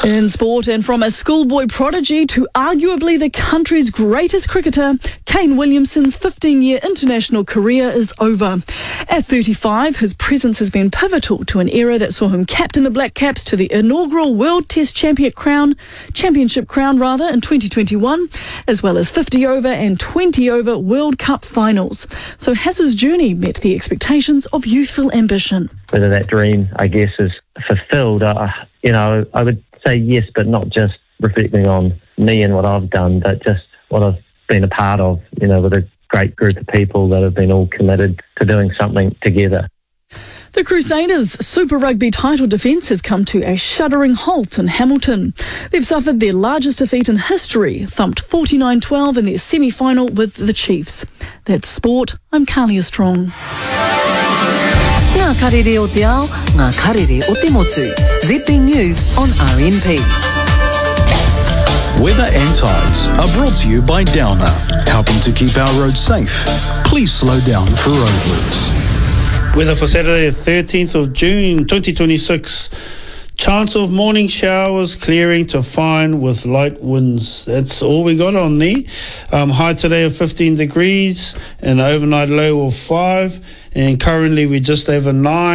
In sport, and from a schoolboy prodigy to arguably the country's greatest cricketer, Kane Williamson's 15-year international career is over. At 35, his presence has been pivotal to an era that saw him captain the Black Caps to the inaugural World Test Championship crown in 2021, as well as 50-over and 20-over World Cup finals. So has his journey met the expectations of youthful ambition? Whether that dream, I guess, is fulfilled, I would say yes, but not just reflecting on me and what I've done, but just what I've been a part of, with a great group of people that have been all committed to doing something together. The Crusaders' Super Rugby title defence has come to a shuddering halt in Hamilton. They've suffered their largest defeat in history, thumped 49-12 in their semi-final with the Chiefs. That's sport. I'm Kalia Strong. Ngā karere o te ao, ngā karere o te motu. ZB News on RNP. Weather and tides are brought to you by Downer, helping to keep our roads safe. Please slow down for roadworks. Weather for Saturday, 13th of June 2026. Chance of morning showers clearing to fine with light winds. That's all we got on there. High today of 15 degrees and overnight low of 5. And currently we just have a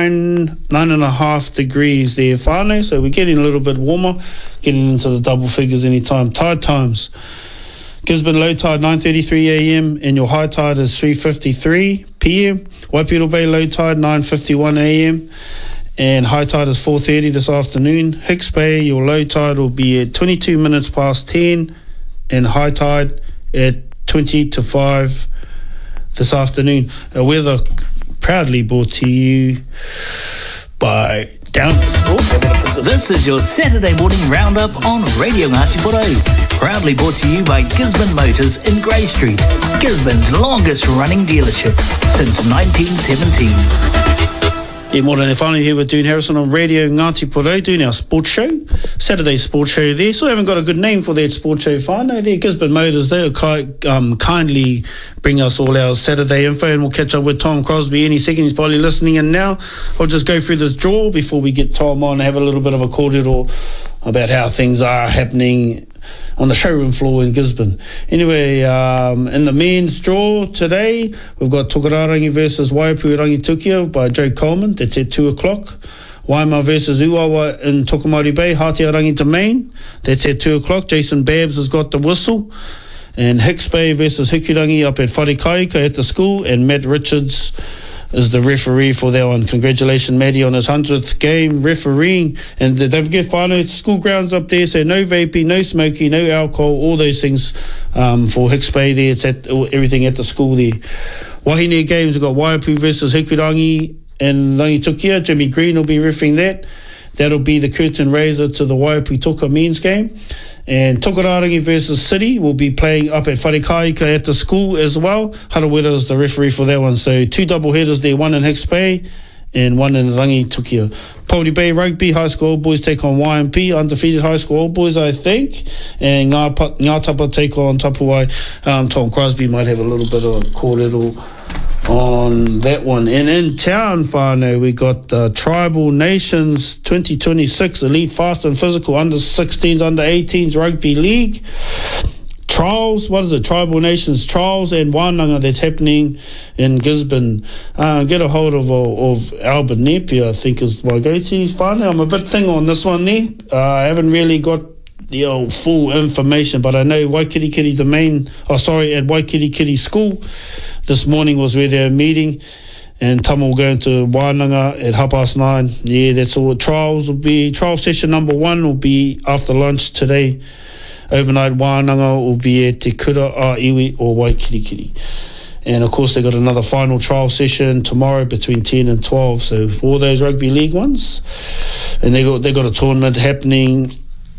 9.5 degrees there, whānau. So we're getting a little bit warmer, getting into the double figures anytime. Tide times. Gisborne low tide 9:33 a.m. and your high tide is 3:53 p.m. Waipiro Bay low tide 9:51 a.m. and high tide is 4:30 this afternoon. Hicks Bay, your low tide will be at 22 minutes past 10 and high tide at 20 to 5 this afternoon. Weather proudly brought to you by Downer Sport. This is your Saturday morning roundup on Radio Ngāti Porou. Proudly brought to you by Gisborne Motors in Grey Street, Gisborne's longest running dealership since 1917. Morning, they're finally here with Dune Harrison on Radio Ngāti Porou, doing our sports show, Saturday sports show there. Still haven't got a good name for that sports show, whānau there. Gisborne Motors, they'll kindly bring us all our Saturday info, and we'll catch up with Tom Crosby any second. He's probably listening in now. I'll just go through this draw before we get Tom on and have a little bit of a corridor about how things are happening on the showroom floor in Gisborne. Anyway, in the men's draw today, we've got Tokararangi versus Waipu Rangitukia by Joe Coleman. That's at 2 o'clock. Waima versus Uawa in Tokomauri Bay, Hātearangi to Main. That's at 2 o'clock. Jason Babbs has got the whistle. And Hicks Bay versus Hikurangi up at Wharekaika at the school. And Matt Richards is the referee for that one. Congratulations, Matty, on his 100th game refereeing. And don't forget, whānau, school grounds up there, so no vaping, no smoking, no alcohol, all those things for Hicks Bay there. It's at everything at the school there. Wahine games, we've got Waipu versus Hikurangi and Rangitukia. Jimmy Green will be refereeing that. That'll be the curtain raiser to the Waipu Toka men's game. And Tokararangi versus City will be playing up at Wharekaika at the school as well. Harawira is the referee for that one. So 2 double headers there, one in Hicks Bay and one in Rangitukia. Pōuri Bay Rugby, high school old boys take on YMP, undefeated high school old boys, I think. And Ngā Tapa take on Tapuai. Tom Crosby might have a little bit of a kōrero on that one. And in town, whānau, we got the Tribal Nations 2026 Elite Fast and Physical Under 16s, Under 18s Rugby League trials. What is it? Tribal Nations trials and wānanga that's happening in Gisborne. Get a hold of Albert Napier, I think is my go-to. Whānau, I'm a bit thing on this one there. I haven't really got the full information, but I know Waikirikiri at Waikirikiri School this morning was where they were meeting, and Tama will go into Wānanga at 9:30. Yeah, that's all. Trial session number 1 will be after lunch today. Overnight Wānanga will be at Te Kura, Iwi or Waikirikiri. And of course they got another final trial session tomorrow between 10 and 12. So for all those rugby league ones, and they got a tournament happening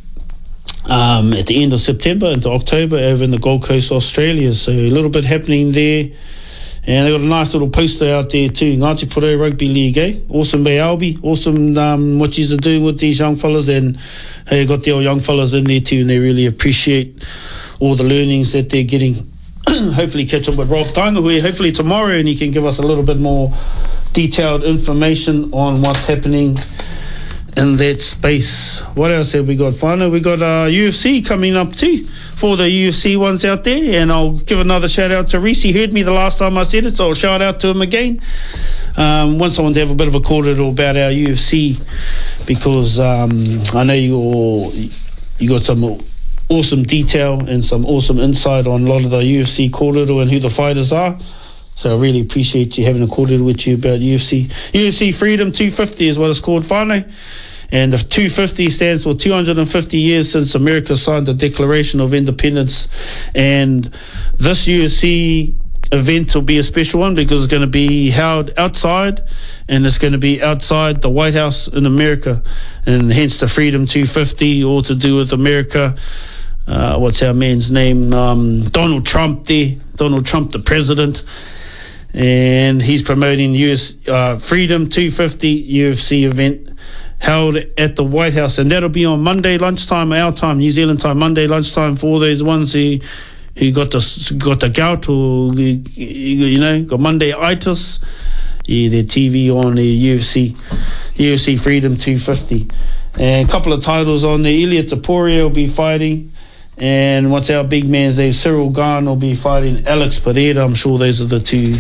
at the end of September into October over in the Gold Coast, Australia. So a little bit happening there. And they got a nice little poster out there too, Ngāti Porou Rugby League, eh? Awesome Bay Albi, awesome what you're doing with these young fellas, and hey, got the old young fellas in there too, and they really appreciate all the learnings that they're getting. Hopefully catch up with Rob Tangahui, hopefully tomorrow, and he can give us a little bit more detailed information on what's happening in that space. What else have we got, whānau? We got UFC coming up too, for the UFC ones out there, and I'll give another shout out to Reese. He heard me the last time I said it, so I'll shout out to him again. Once I want to have a bit of a corridor about our UFC, because I know you got some awesome detail and some awesome insight on a lot of the UFC corridor and who the fighters are. So I really appreciate you having a corridor with you about UFC. UFC Freedom 250 is what it's called, whānau. And the 250 stands for 250 years since America signed the Declaration of Independence. And this UFC event will be a special one because it's going to be held outside, and it's going to be outside the White House in America, and hence the Freedom 250, all to do with America. What's our man's name? Donald Trump there. Donald Trump, the president. And he's promoting Freedom 250 UFC event held at the White House, and that'll be on Monday lunchtime, our time, New Zealand time, Monday lunchtime, for all those ones who got the gout, or got Monday-itis. Yeah, their TV on the UFC Freedom 250, and a couple of titles on there. Ilia Topuria will be fighting, and what's our big man's name? Cyril Gane will be fighting Alex Pereira. I'm sure those are the two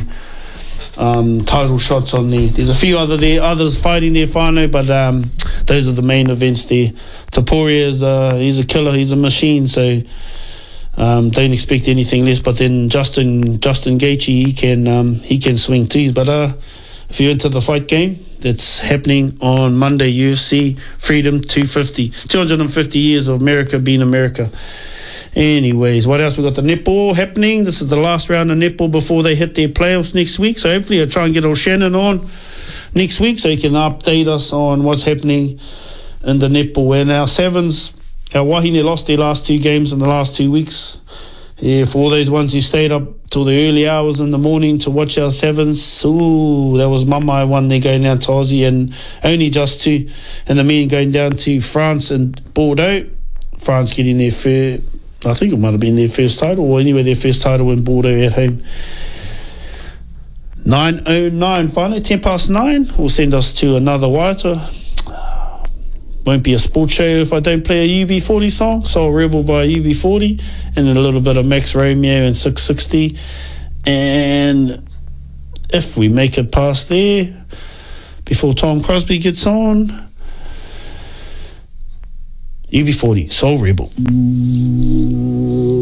title shots on there. There's a few others fighting there, whānau, but those are the main events there. Topuria he's a killer, he's a machine, so don't expect anything less. But then Justin Gaethje, he can swing too. But if you're into the fight game, that's happening on Monday. UFC Freedom 250, 250 years of America being America. Anyways, what else? We got the netball happening. This is the last round of netball before they hit their playoffs next week. So hopefully I'll try and get old Shannon on next week so he can update us on what's happening in the netball. And our sevens, our Wahine lost their last two games in the last 2 weeks. Yeah, for all those ones who stayed up till the early hours in the morning to watch our sevens, ooh, that was Mamai one there going down to Aussie, and only just two. And the men going down to France and Bordeaux. France getting their I think it might have been their first title, or anyway, their first title in Bordeaux at home. 9:09, finally, 9:10 will send us to another waiata. Won't be a sports show if I don't play a UB40 song. Soul Rebel by UB40, and then a little bit of Max Romeo and 660. And if we make it past there, before Tom Crosby gets on, UB40, Soul Rebel.